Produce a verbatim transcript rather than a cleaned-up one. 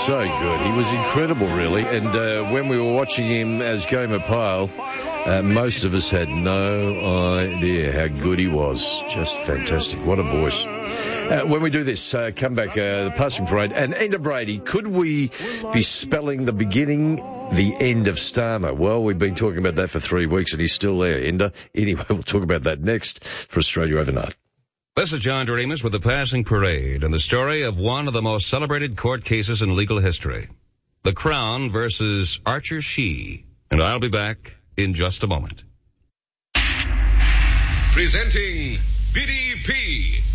so good. He was incredible, really. And uh, when we were watching him as Gomer Pyle, uh, most of us had no idea how good he was. Just fantastic. What a voice. Uh, when we do this, uh, come back, uh, the passing parade. And Enda Brady, could we be spelling the beginning, the end of Starmer? Well, we've been talking about that for three weeks and he's still there, Enda. Anyway, we'll talk about that next for Australia Overnight. This is John Doremus with the Passing Parade and the story of one of the most celebrated court cases in legal history. The Crown versus Archer She. And I'll be back in just a moment. Presenting B D P.